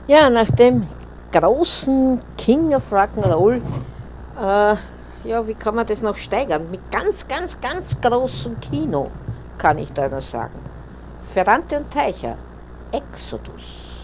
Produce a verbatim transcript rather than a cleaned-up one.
Ja, nach dem großen King of Rock'n'Roll, äh, ja, wie kann man das noch steigern? Mit ganz, ganz, ganz großem Kino, kann ich da noch sagen. Ferrante und Teicher, Exodus.